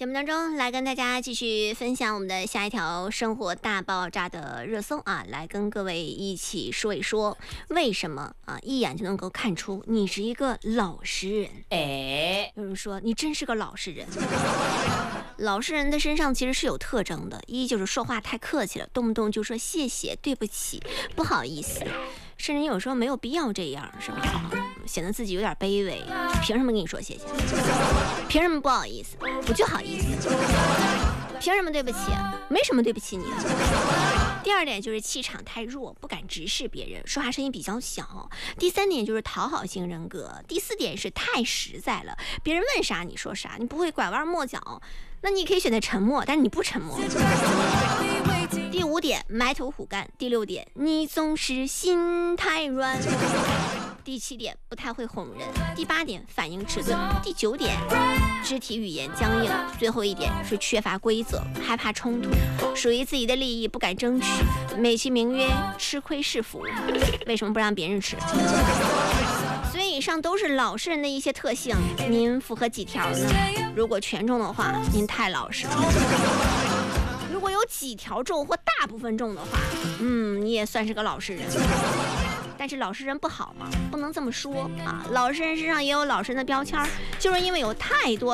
节目当中来跟大家继续分享我们的下一条生活大爆炸的热搜啊，来跟各位一起说一说为什么啊一眼就能够看出你是一个老实人。有人说你真是个老实人。老实人的身上其实是有特征的，一就是说话太客气了，动不动就说谢谢、对不起、不好意思，甚至有时候没有必要这样，是不是？显得自己有点卑微，凭什么跟你说谢谢？凭什么不好意思？我就好意思。凭什么对不起？没什么对不起你的。第二点就是气场太弱，不敢直视别人，说话声音比较小。第三点就是讨好型人格。第四点是太实在了，别人问啥你说啥，你不会拐弯抹角，那你可以选择沉默，但是你不沉默。第五点埋头苦干。第六点你总是心太软。第七点不太会哄人。第八点反应迟钝。第九点肢体语言僵硬。最后一点是缺乏规则，害怕冲突，属于自己的利益不敢争取，美其名曰吃亏是福，为什么不让别人吃？所以以上都是老实人的一些特性，您符合几条呢？如果全中的话，您太老实了。如果有几条中或大部分中的话，你也算是个老实人。但是老实人不好吗？不能这么说啊！老实人身上也有老实人的标签，就是因为有太多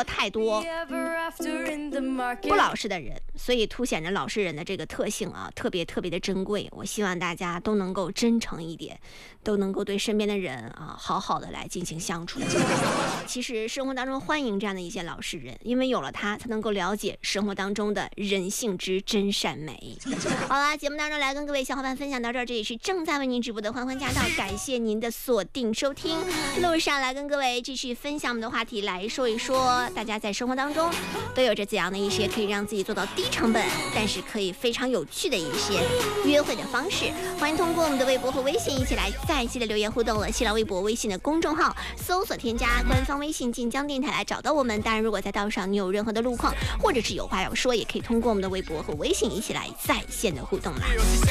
不老实的人，所以凸显着老实人的这个特性啊，特别的珍贵。我希望大家都能够真诚一点，都能够对身边的人啊好好的来进行相处。其实生活当中欢迎这样的一些老实人，因为有了他才能够了解生活当中的人性之真善美。好啦，节目当中来跟各位小伙伴分享到这儿，这里是正在为您直播的欢欢驾到，感谢您的锁定收听。路上来跟各位继续分享我们的话题，来说一说大家在生活当中都有着怎样的一些可以让自己做到低成本但是可以非常有趣的一些约会的方式。欢迎通过我们的微博和微信一起来再一期的留言互动了。新浪微博、微信的公众号搜索添加官方微信晋江电台来找到我们。当然如果在道上你有任何的路况或者是有话要说，也可以通过我们的微博和微信一起来在线的互动啦。